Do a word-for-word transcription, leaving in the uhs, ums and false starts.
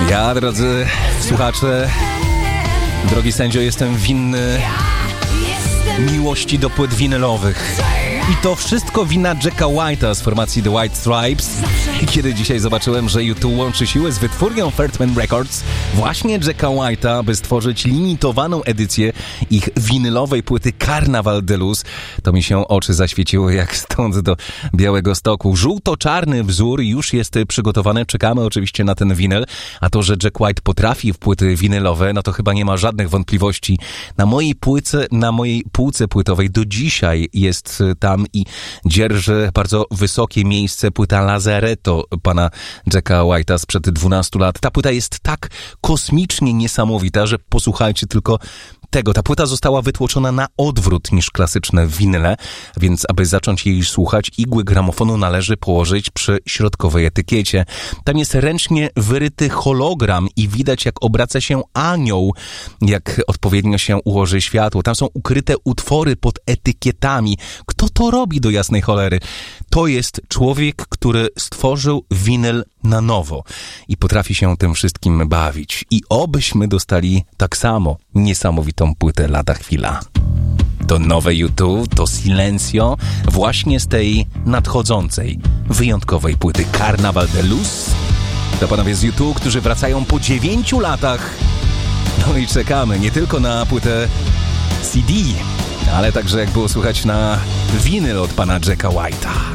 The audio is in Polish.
Ja, drodzy słuchacze, drogi sędzio, jestem winny miłości do płyt winylowych. I to wszystko wina Jacka White'a z formacji The White Stripes. I kiedy dzisiaj zobaczyłem, że U dwa łączy siły z wytwórnią Third Man Records, właśnie Jacka White'a, by stworzyć limitowaną edycję ich winylowej płyty Carnaval de Luz, to mi się oczy zaświeciły jak stąd do Białegostoku. Żółto-czarny wzór już jest przygotowany, czekamy oczywiście na ten winyl, a to, że Jack White potrafi w płyty winylowe, no to chyba nie ma żadnych wątpliwości. Na mojej płyce, na mojej półce płytowej do dzisiaj jest tam i dzierży bardzo wysokie miejsce płyta Lazaretto pana Jacka White'a sprzed dwunastu lat. Ta płyta jest tak kosmicznie niesamowita, że posłuchajcie tylko tego. Ta płyta została wytłoczona na odwrót niż klasyczne winyle, więc aby zacząć jej słuchać, igły gramofonu należy położyć przy środkowej etykiecie. Tam jest ręcznie wyryty hologram i widać, jak obraca się anioł, jak odpowiednio się ułoży światło. Tam są ukryte utwory pod etykietami. Kto to robi do jasnej cholery? To jest człowiek, który stworzył winyl na nowo i potrafi się tym wszystkim bawić. I obyśmy dostali tak samo niesamowitą płytę lada chwila. To nowe U dwa, to Silencio, właśnie z tej nadchodzącej, wyjątkowej płyty Carnaval de Luz. To panowie z U dwa, którzy wracają po dziewięciu latach. No i czekamy nie tylko na płytę C D, ale także, jak było słychać, na winyl od pana Jacka White'a.